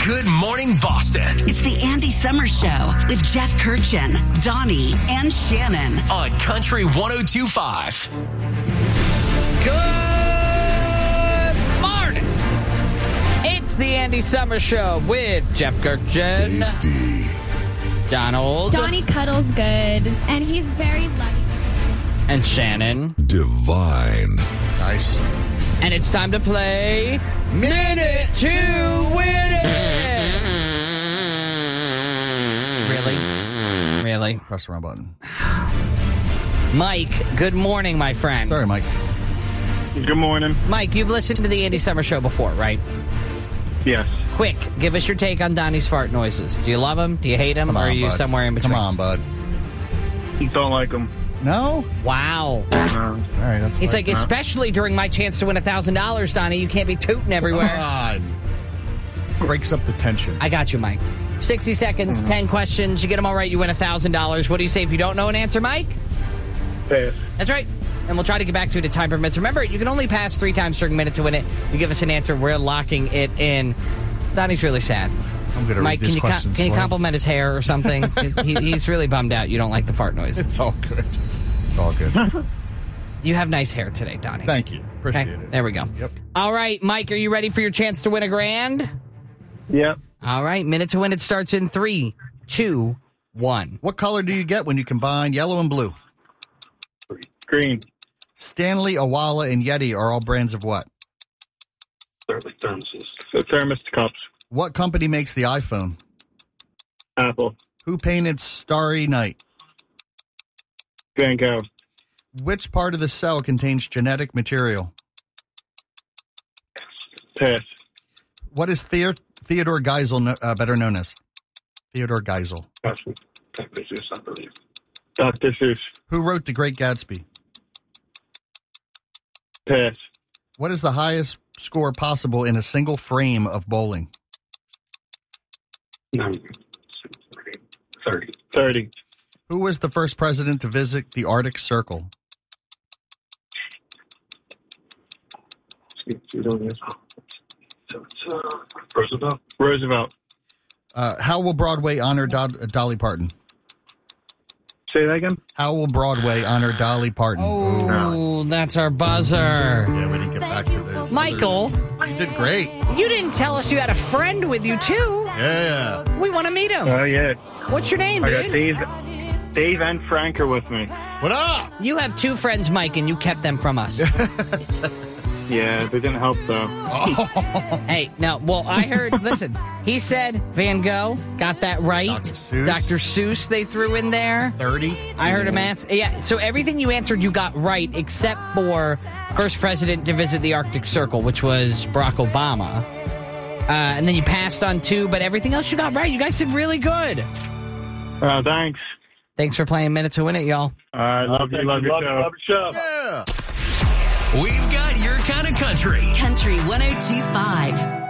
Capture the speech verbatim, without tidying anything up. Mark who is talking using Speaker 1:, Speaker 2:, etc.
Speaker 1: Good Morning Boston.
Speaker 2: It's the Andy Summers Show with Jeff Kirchin, Donnie, and Shannon.
Speaker 1: On Country one oh two point five.
Speaker 3: Good morning. It's the Andy Summers Show with Jeff Kirchin.
Speaker 4: Tasty.
Speaker 3: Donald.
Speaker 5: Donnie cuddles good, and he's very loving.
Speaker 3: And Shannon.
Speaker 4: Divine.
Speaker 6: Nice.
Speaker 3: And it's time to play Minute to Win It. Really? Really?
Speaker 6: Press the wrong button.
Speaker 3: Mike, good morning, my friend.
Speaker 6: Sorry, Mike.
Speaker 7: Good morning.
Speaker 3: Mike, you've listened to the Andy Summers Show before, right?
Speaker 7: Yes.
Speaker 3: Quick, give us your take on Donnie's fart noises. Do you love them? Do you hate them?
Speaker 6: Come
Speaker 3: or
Speaker 6: on,
Speaker 3: are you
Speaker 6: bud.
Speaker 3: somewhere in between?
Speaker 6: Come on, bud.
Speaker 7: Don't like them.
Speaker 6: No?
Speaker 3: Wow.
Speaker 7: No.
Speaker 6: All right, that's
Speaker 3: He's
Speaker 6: fine.
Speaker 3: like, especially during my chance to win one thousand dollars, Donnie, you can't be tooting everywhere.
Speaker 6: God. Breaks up the tension.
Speaker 3: I got you, Mike. sixty seconds,
Speaker 7: Mm-hmm.
Speaker 3: ten questions. You get them all right, you win one thousand dollars. What do you say if you don't know an answer, Mike?
Speaker 7: Pass.
Speaker 3: That's right. And we'll try to get back to it at time permits. Remember, you can only pass three times during a minute to win it. You give us an answer, we're locking it in. Donnie's really sad.
Speaker 6: I'm going to
Speaker 3: Mike,
Speaker 6: read these
Speaker 3: can you, com-
Speaker 6: questions.
Speaker 3: can you
Speaker 6: slow.
Speaker 3: compliment his hair or something? he, he's really bummed out. You don't like the fart noise.
Speaker 6: It's all good. It's all good.
Speaker 3: You have nice hair today, Donnie.
Speaker 6: Thank you. Appreciate
Speaker 3: Okay,
Speaker 6: it.
Speaker 3: there we go.
Speaker 6: Yep.
Speaker 3: All right, Mike, are you ready for your chance to win a grand?
Speaker 7: Yep.
Speaker 3: All right, minute to win it starts in three, two, one.
Speaker 6: What color do you get when you combine yellow and blue?
Speaker 7: Green.
Speaker 6: Stanley, Awala, and Yeti are all brands of what?
Speaker 7: Thermoses. So thermos cups.
Speaker 6: What company makes the iPhone?
Speaker 7: Apple.
Speaker 6: Who painted Starry Night?
Speaker 7: Van Gogh.
Speaker 6: Which part of the cell contains genetic material?
Speaker 7: Pass.
Speaker 6: What is Theo- Theodore Geisel no- uh, better known as? Theodore Geisel.
Speaker 7: Doctor Seuss, I believe. Doctor Seuss.
Speaker 6: Who wrote The Great Gatsby?
Speaker 7: Pass.
Speaker 6: What is the highest score possible in a single frame of bowling?
Speaker 7: Thirty. Thirty.
Speaker 6: Who was the first president to visit the Arctic Circle?
Speaker 7: Roosevelt. Roosevelt.
Speaker 6: Uh, how will Broadway honor Do- uh, Dolly Parton?
Speaker 7: Say that again.
Speaker 6: How will Broadway honor Dolly Parton?
Speaker 3: Oh, that's our buzzer.
Speaker 6: Yeah, we didn't get back to this.
Speaker 3: Michael,
Speaker 6: You did great.
Speaker 3: you didn't tell us you had a friend with you, too.
Speaker 6: Yeah.
Speaker 3: We want to meet him.
Speaker 7: Oh yeah.
Speaker 3: What's your name,
Speaker 7: I got
Speaker 3: dude?
Speaker 7: Dave. Dave and Frank are with me.
Speaker 6: What up?
Speaker 3: You have two friends, Mike, and you kept them from us.
Speaker 7: Yeah, they didn't help though.
Speaker 3: Hey, no, well, I heard, listen, he said Van Gogh, got that right.
Speaker 6: Doctor Seuss.
Speaker 3: Doctor Seuss they threw in there.
Speaker 6: thirty.
Speaker 3: I heard him answer. Yeah, so everything you answered, you got right, except for first president to visit the Arctic Circle, which was Barack Obama. Uh, and then you passed on two, but everything else you got right. You guys did really good.
Speaker 7: Uh, thanks.
Speaker 3: Thanks for playing Minute to Win It, y'all.
Speaker 7: All right, love you, love your show. Love your show.
Speaker 6: Yeah.
Speaker 1: We've got your kind of country.
Speaker 2: Country one oh two point five.